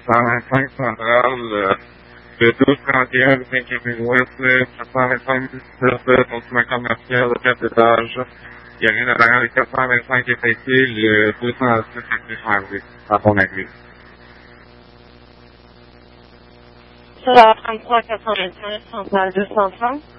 425 centrale, de 1231 du 5e ouest, 425 plus bâtiment commercial, 4 étages. Il y a rien à derrière les 425 effectués, le 206 actifs enlevés, à ton avis. C'est la 33 85, centrale 230.